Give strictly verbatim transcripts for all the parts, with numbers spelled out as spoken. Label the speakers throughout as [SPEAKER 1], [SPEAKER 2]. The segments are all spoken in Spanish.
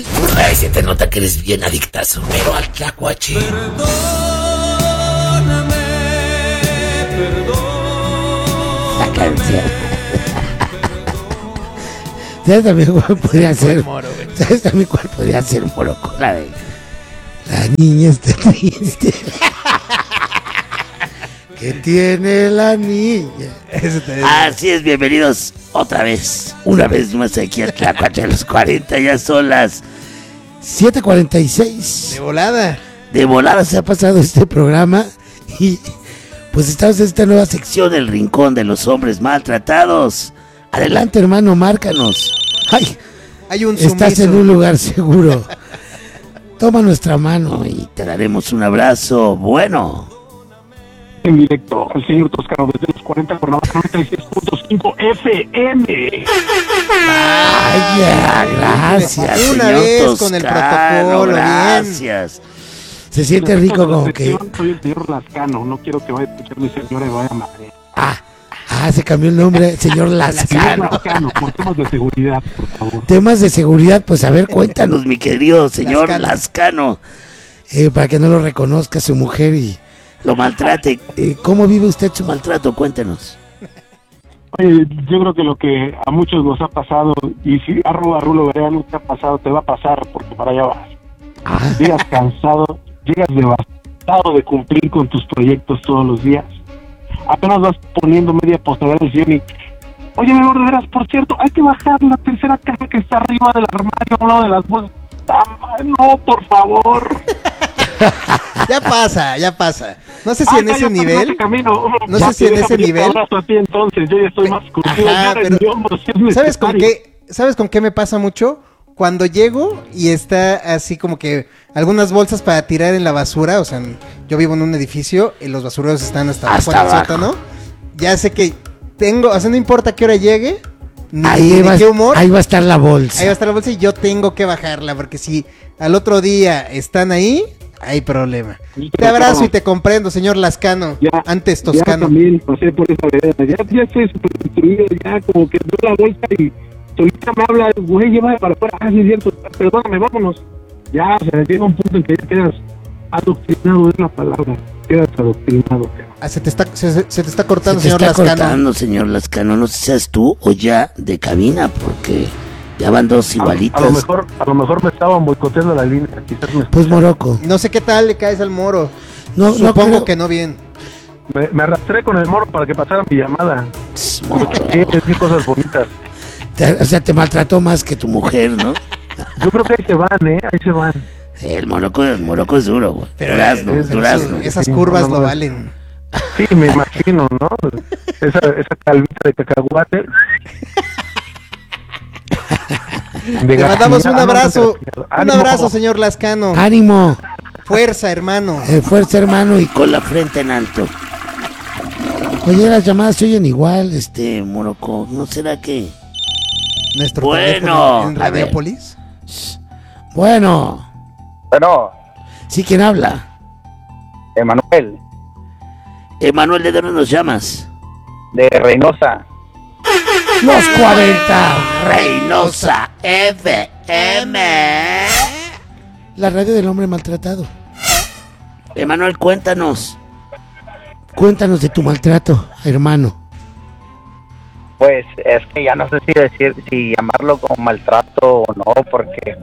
[SPEAKER 1] Ay, se te nota que eres bien adictazo, pero al tlacuache.
[SPEAKER 2] Perdóname, perdóname.
[SPEAKER 1] La canción. ¿Sabes también cuál podría ser? ¿Sabes también cuál podría ser, Moroco? La de... La niña está triste. ¿Qué tiene la niña? Así es, bienvenidos otra vez, una vez más aquí al Tlacuache de los cuarenta. Ya son las siete cuarenta y seis.
[SPEAKER 3] De volada.
[SPEAKER 1] De volada se ha pasado este programa. Y pues estamos en esta nueva sección, el rincón de los hombres maltratados. Adelante, hermano, márcanos. Ay,
[SPEAKER 3] Hay un
[SPEAKER 1] estás
[SPEAKER 3] sumiso.
[SPEAKER 1] en un lugar seguro. Toma nuestra mano y te daremos un abrazo bueno.
[SPEAKER 4] En directo, el señor Toscano desde los cuarenta por la noventa y seis punto cinco F M.
[SPEAKER 1] Ay, ya, gracias,
[SPEAKER 3] Una
[SPEAKER 1] señor
[SPEAKER 3] vez
[SPEAKER 1] Toscano,
[SPEAKER 3] con el protocolo, bien.
[SPEAKER 1] gracias. Se siente rico como que...
[SPEAKER 4] Soy el señor Lascano, no quiero que vaya a escuchar mi señora y vaya a madre.
[SPEAKER 1] Ah, ah, se cambió el nombre, señor Lascano.
[SPEAKER 4] Señor Lascano, por temas de seguridad, por favor.
[SPEAKER 1] Temas de seguridad, pues a ver, cuéntanos, mi querido señor
[SPEAKER 3] Lascano.
[SPEAKER 1] Lascano, eh, para que no lo reconozca su mujer y lo maltrate. Eh, ¿Cómo vive usted su maltrato? Cuéntenos.
[SPEAKER 4] Oye, yo creo que lo que a muchos nos ha pasado, y si arroba Rulo Berea no te ha pasado, te va a pasar, porque para allá vas.
[SPEAKER 1] Ah,
[SPEAKER 4] Llegas cansado, llegas devastado de cumplir con tus proyectos todos los días. Apenas vas poniendo media postura del sillón y... Oye, mi amor, de veras, por cierto, hay que bajar la tercera caja que está arriba del armario, a un lado de las bolsas. Ah, no, por favor.
[SPEAKER 3] Ya pasa, ya pasa. No sé si
[SPEAKER 4] Ah,
[SPEAKER 3] en
[SPEAKER 4] ya,
[SPEAKER 3] ese
[SPEAKER 4] ya,
[SPEAKER 3] nivel.
[SPEAKER 4] ya, camino.
[SPEAKER 3] No
[SPEAKER 4] Ya,
[SPEAKER 3] sé si en
[SPEAKER 4] déjame,
[SPEAKER 3] ese
[SPEAKER 4] yo te
[SPEAKER 3] nivel-
[SPEAKER 4] abrazo a ti, entonces, yo ya estoy más curtido.
[SPEAKER 3] Ajá,
[SPEAKER 4] ya en
[SPEAKER 3] pero-
[SPEAKER 4] mi hombro, si es
[SPEAKER 3] ¿Sabes con
[SPEAKER 4] necesario.
[SPEAKER 3] qué? ¿Sabes con qué me pasa mucho? Cuando llego y está así como que algunas bolsas para tirar en la basura, o sea, yo vivo en un edificio y los basureros están hasta,
[SPEAKER 1] Hasta
[SPEAKER 3] abajo en el
[SPEAKER 1] abajo.
[SPEAKER 3] sótano. Ya sé que tengo, o sea, no importa qué hora llegue, ni
[SPEAKER 1] ahí,
[SPEAKER 3] de
[SPEAKER 1] va,
[SPEAKER 3] qué humor,
[SPEAKER 1] ahí va a estar la bolsa.
[SPEAKER 3] ahí va a estar la bolsa y yo tengo que bajarla, porque si al otro día están ahí, hay problema.
[SPEAKER 4] Sí,
[SPEAKER 3] Te
[SPEAKER 4] pero
[SPEAKER 3] abrazo
[SPEAKER 4] claro.
[SPEAKER 3] y te comprendo, señor Lascano,
[SPEAKER 4] Ya,
[SPEAKER 3] antes
[SPEAKER 4] Ya
[SPEAKER 3] Toscano.
[SPEAKER 4] también pasé por esa vereda. Ya, ya estoy súper destruido, ya como que veo la bolsa y solita me habla, güey, llévame para afuera. Ah, sí, es cierto, perdóname, vámonos. Ya, o sea, llega un punto en que ya quedas adoctrinado, es la palabra. Quedas adoctrinado.
[SPEAKER 3] Ah, se te está, se, se- se te está cortando,
[SPEAKER 1] Se te
[SPEAKER 3] señor
[SPEAKER 1] está
[SPEAKER 3] Lascano.
[SPEAKER 1] cortando, señor Lascano. No sé si seas tú o ya de cabina, porque ya van dos
[SPEAKER 4] A,
[SPEAKER 1] igualitas.
[SPEAKER 4] a lo mejor, a lo mejor me estaban boicoteando la línea. Quizás me,
[SPEAKER 1] Pues Moroco.
[SPEAKER 3] No sé qué tal le caes al moro.
[SPEAKER 1] No, no
[SPEAKER 3] Supongo
[SPEAKER 1] creo-
[SPEAKER 3] que no bien.
[SPEAKER 4] me, me arrastré con el morro para que pasara mi llamada.
[SPEAKER 1] Tss, Moroco.
[SPEAKER 4] Sí, es que cosas bonitas.
[SPEAKER 1] Te- o sea, te maltrató más que tu mujer, ¿no?
[SPEAKER 4] Yo creo que ahí se van, ¿eh? Ahí se van.
[SPEAKER 1] El Moroco, el Moroco es duro, güey.
[SPEAKER 3] Pero,
[SPEAKER 1] Durazno,
[SPEAKER 4] es-
[SPEAKER 1] durazno.
[SPEAKER 3] Sí, esas
[SPEAKER 4] Sí,
[SPEAKER 3] curvas
[SPEAKER 4] no, no,
[SPEAKER 3] lo
[SPEAKER 4] no.
[SPEAKER 3] valen.
[SPEAKER 4] Sí, me imagino, ¿no? Esa, esa calvita de cacahuate.
[SPEAKER 3] Le mandamos un
[SPEAKER 4] Ah, no,
[SPEAKER 3] abrazo.
[SPEAKER 4] no,
[SPEAKER 3] Un
[SPEAKER 4] ánimo.
[SPEAKER 3] abrazo, señor Lascano.
[SPEAKER 1] Ánimo,
[SPEAKER 3] Fuerza, hermano.
[SPEAKER 1] eh, fuerza, hermano, y con la frente en alto. Oye, las llamadas se oyen igual, este, Moroco. ¿No será que...?
[SPEAKER 3] Nuestro
[SPEAKER 1] Bueno,
[SPEAKER 3] teléfono en
[SPEAKER 1] a ver.
[SPEAKER 3] Radiopolis.
[SPEAKER 1] Bueno,
[SPEAKER 5] Bueno,
[SPEAKER 1] ¿sí quién habla?
[SPEAKER 5] Emanuel,
[SPEAKER 1] Emanuel, ¿de dónde nos llamas?
[SPEAKER 5] de Reynosa.
[SPEAKER 1] Los cuarenta, Reynosa F M. La radio del hombre maltratado. Emanuel, cuéntanos. Cuéntanos de tu maltrato, hermano.
[SPEAKER 5] Pues es que ya no sé si decir, si llamarlo como maltrato o no, porque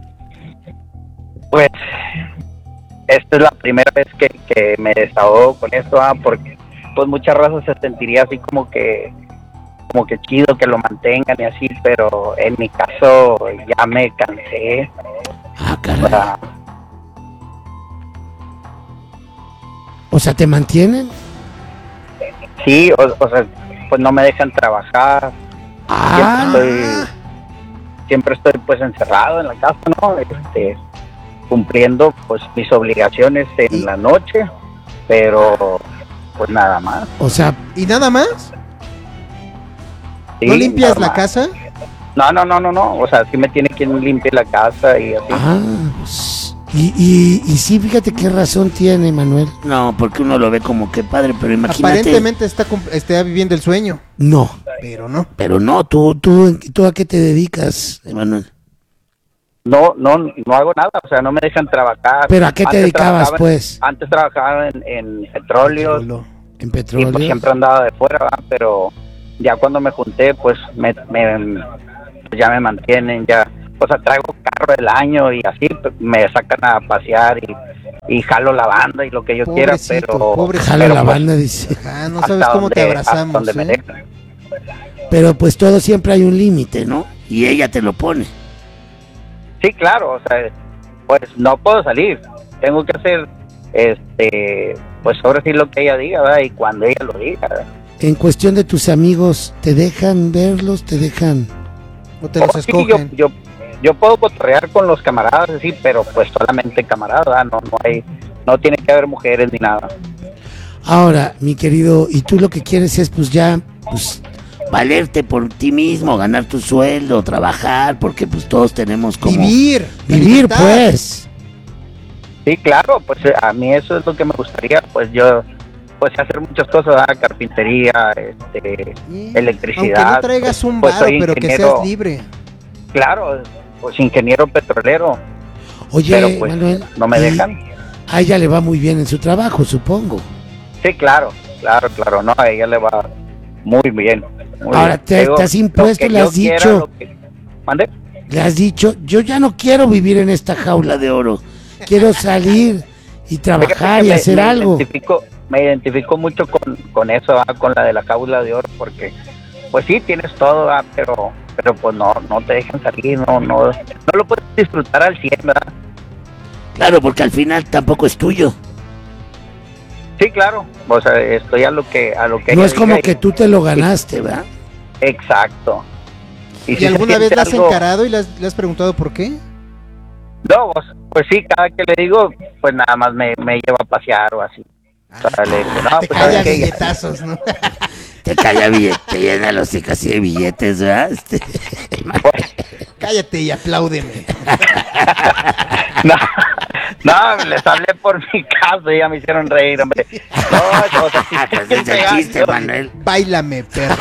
[SPEAKER 5] pues esta es la primera vez que, que me desahogo con esto, ah, porque pues muchas razas se sentiría así como que como que chido que lo mantengan y así, pero en mi caso ya me cansé.
[SPEAKER 1] Ah,
[SPEAKER 5] O
[SPEAKER 1] caray.
[SPEAKER 5] sea,
[SPEAKER 1] O sea, ¿te mantienen?
[SPEAKER 5] sí, o, o sea, pues no me dejan trabajar.
[SPEAKER 1] Ah,
[SPEAKER 5] Siempre estoy, siempre estoy pues encerrado en la casa, ¿no? Este, cumpliendo pues mis obligaciones en
[SPEAKER 3] ¿Y?
[SPEAKER 5] la noche, pero pues nada más.
[SPEAKER 1] o sea,
[SPEAKER 3] ¿Y nada más?
[SPEAKER 5] Sí,
[SPEAKER 3] ¿No limpias
[SPEAKER 5] nada
[SPEAKER 3] la
[SPEAKER 5] más.
[SPEAKER 3] casa?
[SPEAKER 5] No, no, no, no, no, o sea, sí me tiene quien limpie la casa y así.
[SPEAKER 1] ah, pues, y, y, y sí, fíjate qué razón tiene, Manuel. No, porque uno lo ve como que padre, pero imagínate.
[SPEAKER 3] Aparentemente está, cum- está viviendo el sueño,
[SPEAKER 1] No,
[SPEAKER 3] pero no.
[SPEAKER 1] pero no, tú, tú, ¿tú a qué te dedicas, Emanuel?
[SPEAKER 5] no, no, no hago nada, o sea, no me dejan trabajar.
[SPEAKER 1] ¿Pero a qué te
[SPEAKER 5] Antes
[SPEAKER 1] dedicabas,
[SPEAKER 5] trabajaba en-
[SPEAKER 1] pues?
[SPEAKER 5] Antes trabajaba en, en petróleos
[SPEAKER 1] En
[SPEAKER 5] y
[SPEAKER 1] petróleo.
[SPEAKER 5] pues siempre andaba de fuera, ¿verdad? Pero ya cuando me junté, pues me, me pues ya me mantienen, ya, o sea, traigo carro del año y así pues, me sacan a pasear y, y jalo la banda y lo que yo quiera,
[SPEAKER 3] Pobrecito,
[SPEAKER 5] pero
[SPEAKER 3] pobrecito.
[SPEAKER 1] Jala
[SPEAKER 5] pero,
[SPEAKER 1] la
[SPEAKER 5] pues,
[SPEAKER 1] banda, dice.
[SPEAKER 3] Ah, no
[SPEAKER 5] hasta
[SPEAKER 3] sabes cómo te
[SPEAKER 5] donde- hasta
[SPEAKER 3] abrazamos,
[SPEAKER 5] donde me
[SPEAKER 3] ¿eh?
[SPEAKER 5] dejan.
[SPEAKER 1] Pero pues todo siempre hay un límite, ¿no? Y ella te lo pone.
[SPEAKER 5] Sí, claro, o sea, pues no puedo salir, tengo que hacer, este, pues ahora sí lo que ella diga, ¿verdad? Y cuando ella lo diga, ¿verdad?
[SPEAKER 1] En cuestión de tus amigos, ¿te dejan verlos? ¿Te dejan?
[SPEAKER 3] O te los
[SPEAKER 5] Oh, sí, yo,
[SPEAKER 3] escogen.
[SPEAKER 5] yo, yo puedo cotorrear con los camaradas, sí, pero pues solamente camaradas, ¿verdad? No, no hay, no tiene que haber mujeres ni nada.
[SPEAKER 1] Ahora, mi querido, y tú lo que quieres es pues ya, pues, valerte por ti mismo, ganar tu sueldo, trabajar, porque pues todos tenemos como...
[SPEAKER 3] Vivir.
[SPEAKER 1] Vivir,
[SPEAKER 3] libertad.
[SPEAKER 1] pues.
[SPEAKER 5] Sí, claro, pues eh, a mí eso es lo que me gustaría, pues yo, pues hacer muchas cosas, ¿verdad? Carpintería, este,
[SPEAKER 3] Sí.
[SPEAKER 5] electricidad.
[SPEAKER 3] Aunque no traigas un
[SPEAKER 5] pues,
[SPEAKER 3] varo,
[SPEAKER 5] soy
[SPEAKER 3] pero que
[SPEAKER 5] ingeniero.
[SPEAKER 3] seas libre.
[SPEAKER 5] Claro, pues ingeniero petrolero,
[SPEAKER 1] Oye,
[SPEAKER 5] pero pues
[SPEAKER 1] Manuel,
[SPEAKER 5] no me
[SPEAKER 1] y
[SPEAKER 5] dejan.
[SPEAKER 1] a ella le va muy bien en su trabajo, supongo.
[SPEAKER 5] Sí, claro, claro, claro, no, a ella le va muy bien. muy
[SPEAKER 1] Ahora,
[SPEAKER 5] bien.
[SPEAKER 1] te-
[SPEAKER 5] Digo,
[SPEAKER 1] te has
[SPEAKER 5] lo
[SPEAKER 1] impuesto,
[SPEAKER 5] que
[SPEAKER 1] le
[SPEAKER 5] yo
[SPEAKER 1] has
[SPEAKER 5] quiera,
[SPEAKER 1] dicho.
[SPEAKER 5] lo que- ¿Mande?
[SPEAKER 1] Le has dicho, yo ya no quiero vivir en esta jaula de oro. Quiero salir y trabajar
[SPEAKER 5] Fíjate que
[SPEAKER 1] y
[SPEAKER 5] me-
[SPEAKER 1] hacer
[SPEAKER 5] me
[SPEAKER 1] algo.
[SPEAKER 5] Identifico, me identifico mucho con, con eso, ¿ah? Con la de la jaula de oro, porque pues sí, tienes todo, ¿ah? pero pero pues no no te dejan salir, no no no lo puedes disfrutar al cien, ¿verdad?
[SPEAKER 1] Claro, porque al final tampoco es tuyo.
[SPEAKER 5] Sí, claro, o sea, estoy a lo que a lo que
[SPEAKER 1] No
[SPEAKER 5] ella
[SPEAKER 1] es como
[SPEAKER 5] diga
[SPEAKER 1] que
[SPEAKER 5] y-
[SPEAKER 1] tú te lo ganaste, ¿verdad?
[SPEAKER 5] Exacto.
[SPEAKER 3] ¿Y,
[SPEAKER 5] si se
[SPEAKER 3] alguna vez
[SPEAKER 5] siente
[SPEAKER 3] la has
[SPEAKER 5] algo-
[SPEAKER 3] encarado y le has, le has preguntado por qué?
[SPEAKER 5] No, pues, pues sí, cada que le digo, pues nada más me, me lleva a pasear o así. O sea, le digo, no,
[SPEAKER 3] Te
[SPEAKER 5] pues
[SPEAKER 3] calla
[SPEAKER 5] ¿sabes qué? Ya-
[SPEAKER 3] billetazos, ¿no?
[SPEAKER 1] Te calla billete, te llena los hocico así de billetes, ¿verdad? Este,
[SPEAKER 3] Cállate y apláudeme.
[SPEAKER 5] No, no, les hablé por mi caso y ya me hicieron reír, hombre. No, o sea, sí,
[SPEAKER 1] pues
[SPEAKER 5] sí,
[SPEAKER 1] es el
[SPEAKER 5] sí,
[SPEAKER 1] chiste,
[SPEAKER 5] sí,
[SPEAKER 1] Manuel.
[SPEAKER 3] Báilame, perro.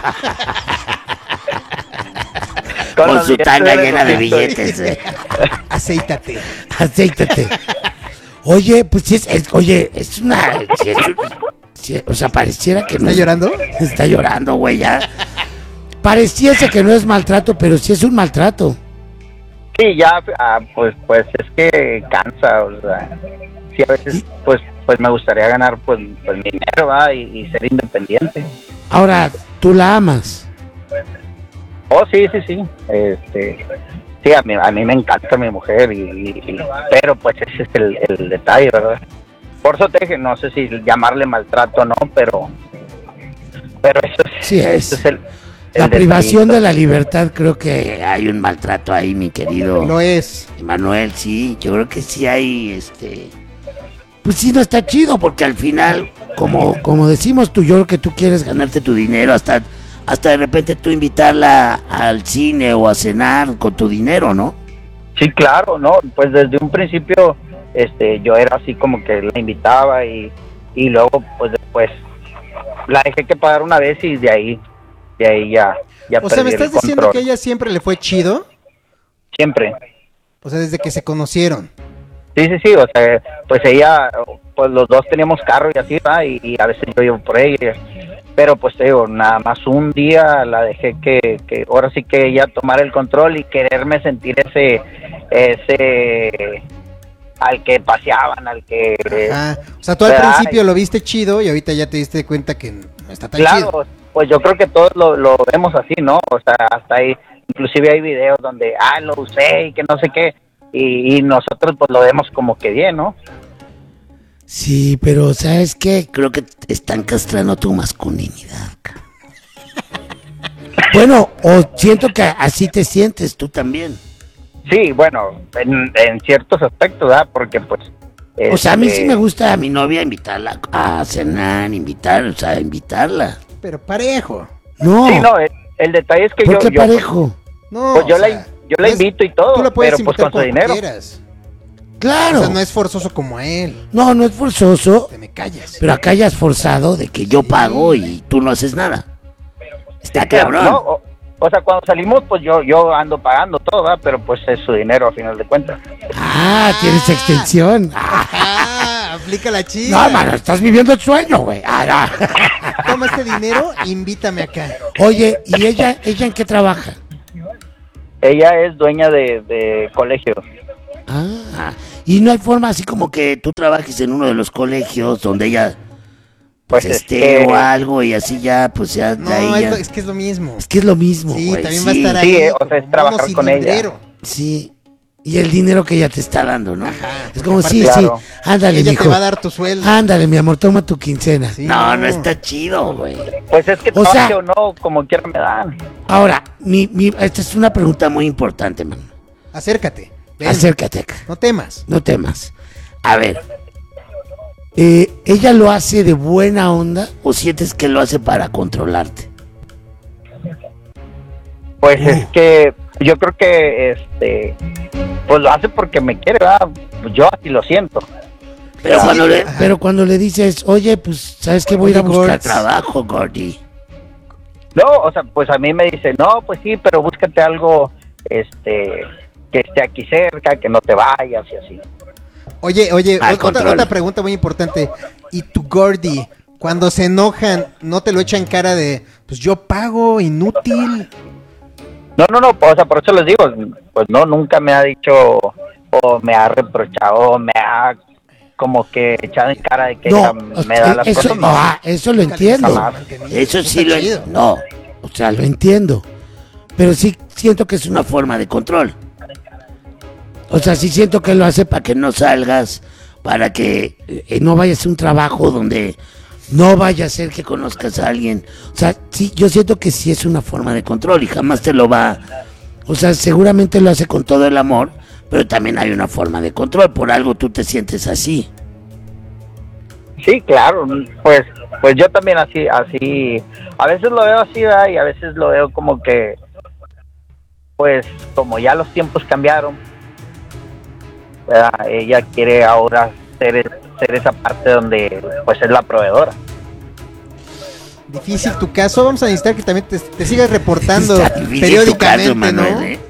[SPEAKER 5] con
[SPEAKER 1] Con
[SPEAKER 5] los
[SPEAKER 1] su tanga
[SPEAKER 5] billetes
[SPEAKER 1] llena de
[SPEAKER 5] los
[SPEAKER 1] billetes. eh.
[SPEAKER 3] Aceítate.
[SPEAKER 1] Acéitate. Oye, pues sí es, es- oye, es una... sí es un- sí, o sea, pareciera que no
[SPEAKER 3] ¿Está
[SPEAKER 1] es-
[SPEAKER 3] llorando?
[SPEAKER 1] Está llorando, güey, ya. Pareciese que no es maltrato, pero sí es un maltrato.
[SPEAKER 5] Sí, ya, ah, pues, pues es que cansa, o sea, sí, a veces, pues, pues me gustaría ganar, pues, pues mi dinero, ¿va? Y, y ser independiente.
[SPEAKER 1] Ahora, tú la amas.
[SPEAKER 5] Oh, sí, sí, sí, este, sí, a mí, a mí me encanta mi mujer, y, y- y- pero pues ese es el, el detalle, ¿verdad? Por eso te dije, no sé si llamarle maltrato o no, pero, pero eso es,
[SPEAKER 1] Sí es.
[SPEAKER 5] ese es el, el
[SPEAKER 1] La privación
[SPEAKER 5] detallito.
[SPEAKER 1] de la libertad, creo que hay un maltrato ahí, mi querido
[SPEAKER 3] Lo es.
[SPEAKER 1] Manuel, sí, yo creo que sí hay, este, pues sí no está chido, porque al final, como, como decimos tú, yo creo que tú quieres ganarte tu dinero, hasta, hasta de repente tú invitarla al cine o a cenar con tu dinero, ¿no?
[SPEAKER 5] Sí, claro, no, pues desde un principio, este, yo era así como que la invitaba y, y luego, pues después, la dejé que pagar una vez y de ahí, de ahí ya, ya
[SPEAKER 3] O sea, ¿me
[SPEAKER 5] perdí el
[SPEAKER 3] estás diciendo
[SPEAKER 5] control.
[SPEAKER 3] que a ella siempre le fue chido?
[SPEAKER 5] Siempre.
[SPEAKER 3] O sea, desde que se conocieron.
[SPEAKER 5] Sí, sí, sí, o sea, pues ella, pues los dos teníamos carro y así, ¿va? Y, y a veces yo iba por ella, pero pues te digo, nada más un día la dejé que, que ahora sí que ella tomara el control y quererme sentir ese, ese, al que paseaban, al que...
[SPEAKER 3] Ajá. O sea, tú al
[SPEAKER 5] ¿verdad?
[SPEAKER 3] principio lo viste chido y ahorita ya te diste cuenta que no está tan
[SPEAKER 5] Claro,
[SPEAKER 3] chido.
[SPEAKER 5] pues yo creo que todos lo, lo vemos así, ¿no? O sea, hasta ahí, inclusive hay videos donde, ah, lo usé y que no sé qué, y, y nosotros pues lo vemos como que bien, ¿no?
[SPEAKER 1] Sí, pero ¿sabes qué? Creo que te están castrando tu masculinidad. ca. Bueno, o siento que así te sientes tú también.
[SPEAKER 5] Sí, bueno, en, en ciertos aspectos, ¿verdad? Porque pues...
[SPEAKER 1] O sea, a mí
[SPEAKER 5] este,
[SPEAKER 1] sí me gusta a mi novia invitarla a cenar, invitar, o sea, invitarla.
[SPEAKER 3] Pero parejo.
[SPEAKER 1] No,
[SPEAKER 5] Sí, no, el, el detalle es que
[SPEAKER 1] ¿por
[SPEAKER 5] yo...
[SPEAKER 1] qué
[SPEAKER 5] yo,
[SPEAKER 1] parejo?
[SPEAKER 3] No,
[SPEAKER 5] Pues yo
[SPEAKER 3] o
[SPEAKER 5] la,
[SPEAKER 3] sea,
[SPEAKER 5] yo la
[SPEAKER 3] es-
[SPEAKER 5] invito y todo,
[SPEAKER 3] tú la puedes
[SPEAKER 5] pero pues
[SPEAKER 3] invitar
[SPEAKER 5] con su
[SPEAKER 3] cuando
[SPEAKER 5] dinero.
[SPEAKER 3] quieras.
[SPEAKER 1] Claro.
[SPEAKER 3] O sea, no es forzoso como a él.
[SPEAKER 1] No, no es forzoso,
[SPEAKER 3] Te me callas.
[SPEAKER 1] pero acá ya es forzado de que yo pago y tú no haces nada. Está cabrón.
[SPEAKER 5] No, o- O sea, cuando salimos, pues yo yo ando pagando todo, ¿verdad? Pero pues es su dinero a final de cuentas.
[SPEAKER 1] Ah, tienes extensión. Ah,
[SPEAKER 3] Ah, aplica la chida.
[SPEAKER 1] no, mano, estás viviendo el sueño, güey. Ah, no.
[SPEAKER 3] Toma este dinero, invítame acá.
[SPEAKER 1] Oye, ¿y ella, ella en qué trabaja?
[SPEAKER 5] Ella es dueña de, de colegio.
[SPEAKER 1] Ah, y no hay forma así como que tú trabajes en uno de los colegios donde ella pues,
[SPEAKER 5] Pues es
[SPEAKER 1] esté
[SPEAKER 5] que-
[SPEAKER 1] o algo y así ya, pues ya de
[SPEAKER 3] No,
[SPEAKER 1] ahí
[SPEAKER 3] es,
[SPEAKER 1] ya-
[SPEAKER 3] lo- es que es lo mismo.
[SPEAKER 1] Es que es lo mismo,
[SPEAKER 3] Sí,
[SPEAKER 1] güey,
[SPEAKER 3] también
[SPEAKER 1] sí,
[SPEAKER 3] va a estar
[SPEAKER 5] Sí,
[SPEAKER 3] ahí.
[SPEAKER 5] eh, o sea, es
[SPEAKER 3] como
[SPEAKER 5] trabajar
[SPEAKER 3] mono
[SPEAKER 5] con ella.
[SPEAKER 3] cilindrero.
[SPEAKER 1] Sí. Y el dinero que ella te está dando, ¿no? Es como,
[SPEAKER 3] Aparte,
[SPEAKER 1] sí,
[SPEAKER 5] claro.
[SPEAKER 1] sí, ándale,
[SPEAKER 3] Ella
[SPEAKER 1] mijo.
[SPEAKER 3] te va a dar tu sueldo.
[SPEAKER 1] Ándale, mi amor, toma tu quincena.
[SPEAKER 3] Sí,
[SPEAKER 1] no,
[SPEAKER 3] no.
[SPEAKER 1] no está chido, güey.
[SPEAKER 5] Pues es que
[SPEAKER 1] O
[SPEAKER 5] trabaje
[SPEAKER 1] sea-
[SPEAKER 5] o no, como quiera me dan.
[SPEAKER 1] Ahora, mi, mi, esta es una pregunta muy importante, man.
[SPEAKER 3] Acércate. Ven,
[SPEAKER 1] Acércate acá,
[SPEAKER 3] no temas.
[SPEAKER 1] no temas. A ver, eh, ¿ella lo hace de buena onda o sientes que lo hace para controlarte?
[SPEAKER 5] Pues
[SPEAKER 1] Uh.
[SPEAKER 5] es que yo creo que este pues lo hace porque me quiere, ¿verdad? Yo así lo siento.
[SPEAKER 1] Pero,
[SPEAKER 3] Sí,
[SPEAKER 1] cuando, le,
[SPEAKER 3] ajá.
[SPEAKER 1] pero cuando le dices, oye, pues, ¿sabes qué? Voy a ir a
[SPEAKER 3] Oye,
[SPEAKER 1] buscar
[SPEAKER 3] Gords.
[SPEAKER 1] trabajo, Gordy.
[SPEAKER 5] No, o sea, pues a mí me dice, no, pues sí, pero búscate algo este que esté aquí cerca, que no te vayas y así.
[SPEAKER 3] Oye, oye,
[SPEAKER 1] Al
[SPEAKER 3] otra,
[SPEAKER 1] control.
[SPEAKER 3] otra pregunta muy importante. ¿Y tu Gordy, cuando se enojan, no te lo echan cara de, pues yo pago, inútil?
[SPEAKER 5] No, no, no, o sea, por eso les digo, pues no, nunca me ha dicho o me ha reprochado o me ha como que echado en cara de que
[SPEAKER 1] No,
[SPEAKER 5] ella
[SPEAKER 1] o
[SPEAKER 5] me
[SPEAKER 1] sea,
[SPEAKER 5] da las
[SPEAKER 1] eso,
[SPEAKER 5] cosas, no.
[SPEAKER 1] ah, eso lo entiendo.
[SPEAKER 5] jamás.
[SPEAKER 1] Eso sí
[SPEAKER 3] Está
[SPEAKER 1] lo
[SPEAKER 3] chido.
[SPEAKER 1] entiendo. No, o sea, lo entiendo. Pero sí siento que es una forma de control. O sea, sí siento que lo hace para que no salgas, para que eh, no vayas a un trabajo donde no vaya a ser que conozcas a alguien. O sea, sí, yo siento que sí es una forma de control y jamás te lo va. O sea, seguramente lo hace con todo el amor, pero también hay una forma de control. Por algo tú te sientes así.
[SPEAKER 5] Sí, claro, pues pues yo también así, así, a veces lo veo así, ¿verdad? Y a veces lo veo como que, pues como ya los tiempos cambiaron, ¿verdad? Ella quiere ahora ser, ser esa parte donde pues es la proveedora.
[SPEAKER 3] Difícil tu caso. Vamos a necesitar que también te, te sigas reportando
[SPEAKER 1] Está difícil tu
[SPEAKER 3] periódicamente,
[SPEAKER 1] caso,
[SPEAKER 3] ¿no?
[SPEAKER 1] Manuel, ¿eh?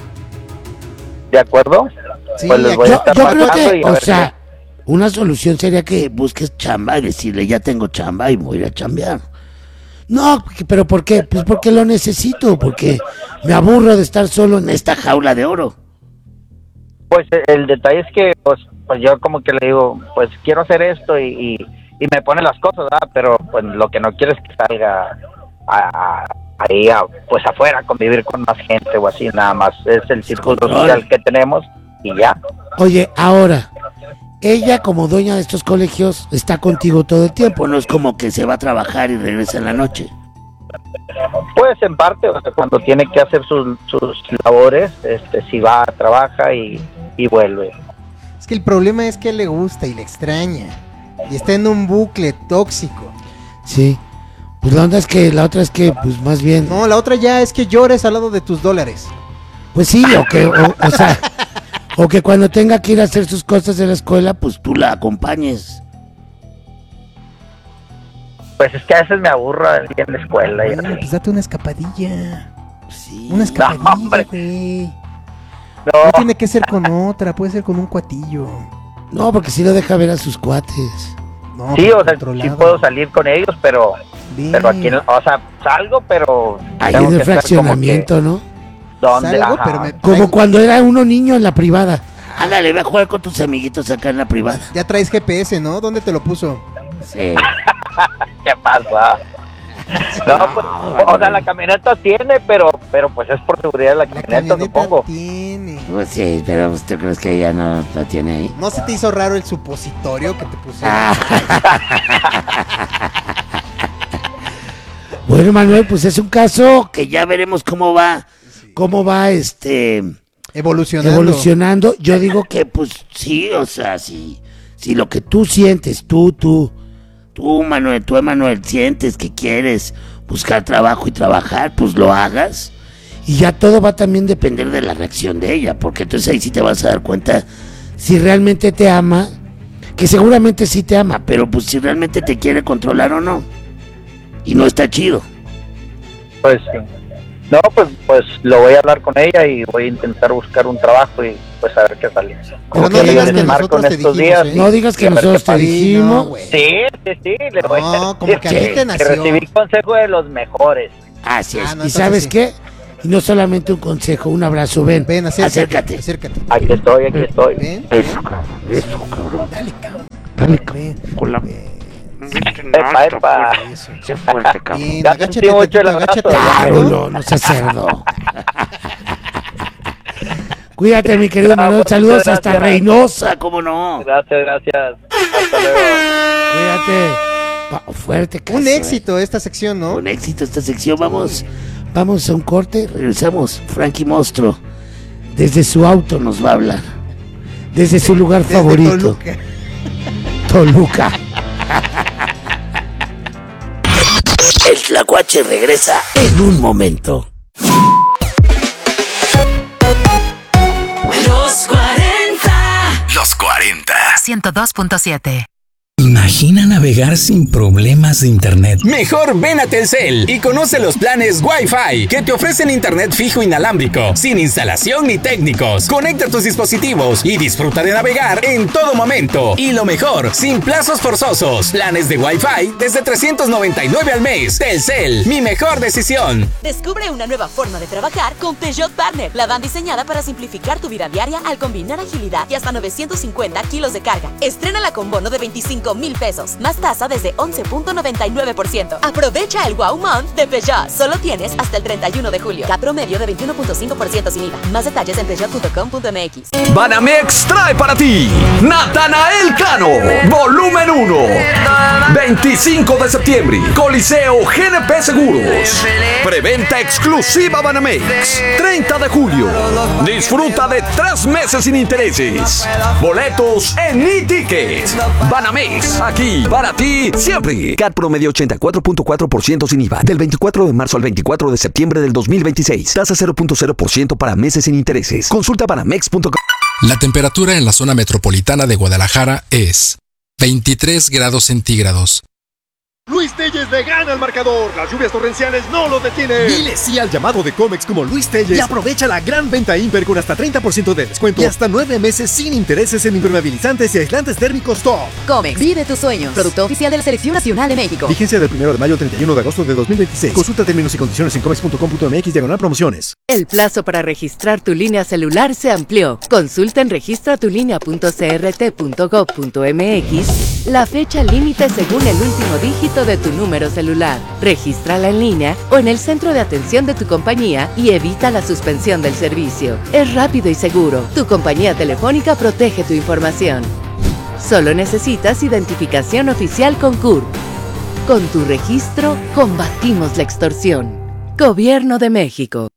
[SPEAKER 5] ¿De acuerdo?
[SPEAKER 3] Sí,
[SPEAKER 5] Pues les voy a
[SPEAKER 1] Yo,
[SPEAKER 5] estar
[SPEAKER 1] yo creo
[SPEAKER 5] marcando
[SPEAKER 1] que,
[SPEAKER 5] y a
[SPEAKER 1] o
[SPEAKER 5] ver
[SPEAKER 1] sea, una solución sería que busques chamba y decirle, ya tengo chamba y voy a ir a chambear. No, porque- pero ¿por qué? Pues porque lo necesito, porque me aburro de estar solo en esta jaula de oro.
[SPEAKER 5] Pues eh, el detalle es que pues, pues yo como que le digo, pues quiero hacer esto y, y, y me pone las cosas, ¿verdad? Pero pues lo que no quiero es que salga a, a- ahí a, pues afuera a convivir con más gente o así, nada más. Es el círculo
[SPEAKER 1] Control.
[SPEAKER 5] social que tenemos y ya.
[SPEAKER 1] Oye, ahora, ella como dueña de estos colegios está contigo todo el tiempo, no es como que se va a trabajar y regresa en la noche.
[SPEAKER 5] Pues en parte, o sea, cuando tiene que hacer sus, sus labores, este, si va, trabaja y, y vuelve.
[SPEAKER 3] Es que el problema es que a él le gusta y le extraña. Y está en un bucle tóxico.
[SPEAKER 1] Sí, pues la onda es que, la otra es que, pues más bien,
[SPEAKER 3] No, la otra ya es que llores al lado de tus dólares.
[SPEAKER 1] pues sí, o que, o, o sea, o que cuando tenga que ir a hacer sus cosas de la escuela, pues tú la acompañes.
[SPEAKER 5] Pues es que a veces me aburro de ir en la escuela y
[SPEAKER 3] Bueno,
[SPEAKER 5] así.
[SPEAKER 3] pues date una escapadilla.
[SPEAKER 1] Sí.
[SPEAKER 3] Una escapadilla,
[SPEAKER 5] hombre.
[SPEAKER 3] güey.
[SPEAKER 5] No,
[SPEAKER 3] No tiene que ser con otra, puede ser con un cuatillo.
[SPEAKER 1] No, porque si lo deja ver a sus cuates.
[SPEAKER 3] No,
[SPEAKER 5] sí,
[SPEAKER 3] pero
[SPEAKER 5] o sea, sí
[SPEAKER 3] controlado.
[SPEAKER 5] puedo salir con ellos, pero
[SPEAKER 3] Ven.
[SPEAKER 5] pero aquí, no- o sea, salgo, pero
[SPEAKER 1] Ahí
[SPEAKER 5] tengo
[SPEAKER 1] en el
[SPEAKER 5] que estar como
[SPEAKER 1] fraccionamiento, ¿no?
[SPEAKER 5] que, ¿dónde?
[SPEAKER 3] Salgo,
[SPEAKER 5] Ajá.
[SPEAKER 3] pero me
[SPEAKER 1] Como
[SPEAKER 3] traigo-
[SPEAKER 1] cuando era uno niño en la privada. Ándale, ve a jugar con tus amiguitos acá en la privada.
[SPEAKER 3] Ya traes G P S, ¿no? ¿Dónde te lo puso?
[SPEAKER 1] Sí.
[SPEAKER 5] ¿Qué pasa? No, pues, o sea, la camioneta tiene, pero pero pues es por seguridad de la
[SPEAKER 3] La
[SPEAKER 5] camioneta,
[SPEAKER 3] camioneta
[SPEAKER 5] supongo.
[SPEAKER 3] tiene.
[SPEAKER 1] Pues sí, pero ¿tú crees que ella no la tiene ahí?
[SPEAKER 3] ¿No se te hizo raro el supositorio que te pusieron?
[SPEAKER 1] Ah. Bueno, Manuel, pues es un caso que ya veremos cómo va, cómo va este
[SPEAKER 3] Evolucionando.
[SPEAKER 1] evolucionando. Yo digo que pues sí, o sea, si, si lo que tú sientes, tú, tú, tú, Manuel, tú, Emanuel, sientes que quieres buscar trabajo y trabajar, pues lo hagas. Y ya todo va también a depender de la reacción de ella, porque entonces ahí sí te vas a dar cuenta si realmente te ama, que seguramente sí te ama, pero pues si realmente te quiere controlar o no. Y no está chido.
[SPEAKER 5] Pues sí. No, pues, pues lo voy a hablar con ella y voy a intentar buscar un trabajo y pues a ver qué sale.
[SPEAKER 3] Pero no
[SPEAKER 5] Que
[SPEAKER 3] digas
[SPEAKER 5] les
[SPEAKER 3] que
[SPEAKER 5] marco
[SPEAKER 3] nosotros
[SPEAKER 5] en
[SPEAKER 3] te
[SPEAKER 5] estos
[SPEAKER 3] dijimos,
[SPEAKER 5] días.
[SPEAKER 3] ¿eh?
[SPEAKER 1] No digas que
[SPEAKER 5] Y a ver qué
[SPEAKER 1] nosotros te
[SPEAKER 5] pasa.
[SPEAKER 1] dijimos.
[SPEAKER 3] No, güey.
[SPEAKER 5] Sí, sí, sí, le voy a
[SPEAKER 3] No, como que a ti te
[SPEAKER 5] que
[SPEAKER 3] nació.
[SPEAKER 5] recibí consejo de los mejores.
[SPEAKER 1] Así es.
[SPEAKER 3] Ah, no,
[SPEAKER 1] ¿Y
[SPEAKER 3] entonces
[SPEAKER 1] sabes
[SPEAKER 3] sí.
[SPEAKER 1] qué? Y no solamente un consejo, un abrazo. Ven,
[SPEAKER 3] Ven, acércate.
[SPEAKER 1] acércate.
[SPEAKER 3] Acércate.
[SPEAKER 5] Aquí estoy, aquí estoy.
[SPEAKER 3] Ven.
[SPEAKER 1] Eso, cabrón. Eso, cabrón.
[SPEAKER 3] Dale, cabrón.
[SPEAKER 1] Dale, cabrón.
[SPEAKER 3] Ven.
[SPEAKER 1] Con la...
[SPEAKER 3] Ven.
[SPEAKER 5] Epa, epa.
[SPEAKER 3] Eso.
[SPEAKER 1] Sé fuerte, cabrón.
[SPEAKER 3] Bien,
[SPEAKER 5] Ya
[SPEAKER 3] agáchate,
[SPEAKER 5] sentí mucho el
[SPEAKER 3] tantito, agáchate.
[SPEAKER 5] abrazo.
[SPEAKER 3] tantito.
[SPEAKER 1] Claro, no seas cerdo. Cuídate, mi querido
[SPEAKER 5] Bravo,
[SPEAKER 1] Manuel. Saludos
[SPEAKER 5] muchas
[SPEAKER 1] hasta
[SPEAKER 5] gracias.
[SPEAKER 1] Reynosa, cómo no.
[SPEAKER 5] Gracias, gracias. Hasta luego.
[SPEAKER 1] Cuídate. Pa- fuerte, caso,
[SPEAKER 3] Un
[SPEAKER 1] eh.
[SPEAKER 3] éxito esta sección, ¿no?
[SPEAKER 1] Un éxito esta sección. Vamos, vamos a un corte. Regresamos. Frankie Monstruo. Desde su auto nos va a hablar. Desde su lugar
[SPEAKER 3] Desde
[SPEAKER 1] favorito.
[SPEAKER 3] Toluca.
[SPEAKER 1] Toluca. El Tlacuache regresa en un momento.
[SPEAKER 2] Los cuarenta.
[SPEAKER 6] Los cuarenta.
[SPEAKER 2] ciento dos punto siete.
[SPEAKER 6] Imagina navegar sin problemas de internet. Mejor ven a Telcel y conoce los planes Wi-Fi que te ofrecen internet fijo inalámbrico, sin instalación ni técnicos. Conecta tus dispositivos y disfruta de navegar en todo momento. Y lo mejor, sin plazos forzosos. Planes de Wi-Fi desde trescientos noventa y nueve al mes. Telcel, mi mejor decisión.
[SPEAKER 7] Descubre una nueva forma de trabajar con Peugeot Partner. La van diseñada para simplificar tu vida diaria al combinar agilidad y hasta novecientos cincuenta kilos de carga. Estrénala con bono de veinticinco mil pesos, más tasa desde once punto noventa y nueve por ciento. Aprovecha el Wow Month de Peugeot. Solo tienes hasta el treinta y uno de julio. Cap promedio de veintiuno punto cinco por ciento sin I V A. Más detalles en peugeot punto com punto m x.
[SPEAKER 8] Banamex trae para ti Natanael Cano, volumen uno. veinticinco de septiembre, Coliseo G N P Seguros. Preventa exclusiva Banamex. treinta de julio. Disfruta de tres meses sin intereses. Boletos en e-ticket. Banamex, aquí para ti siempre. C A T promedio ochenta y cuatro punto cuatro por ciento sin I V A. Del veinticuatro de marzo al veinticuatro de septiembre del dos mil veintiséis. Tasa cero punto cero por ciento para meses sin intereses. Consulta banamex punto com.
[SPEAKER 9] La temperatura en la zona metropolitana de Guadalajara es veintitrés grados centígrados.
[SPEAKER 10] Luis Telles le gana al marcador. Las lluvias torrenciales no lo detienen. Dile sí al llamado de Comex como Luis Telles y aprovecha la gran venta Imper con hasta treinta por ciento de descuento y hasta nueve meses sin intereses en impermeabilizantes y aislantes térmicos top.
[SPEAKER 7] Comex, vive tus sueños. Producto oficial de la Selección Nacional de México.
[SPEAKER 10] Vigencia del primero de mayo al treinta y uno de agosto de dos mil veintiséis. Consulta términos y condiciones en comex punto com punto m x diagonal promociones.
[SPEAKER 2] El plazo para registrar tu línea celular se amplió. Consulta en registra tu línea punto c r t punto gov punto m x la fecha límite según el último dígito de tu número celular. Regístrala en línea o en el centro de atención de tu compañía y evita la suspensión del servicio. Es rápido y seguro. Tu compañía telefónica protege tu información. Solo necesitas identificación oficial con C U R P. Con tu registro, combatimos la extorsión. Gobierno de México.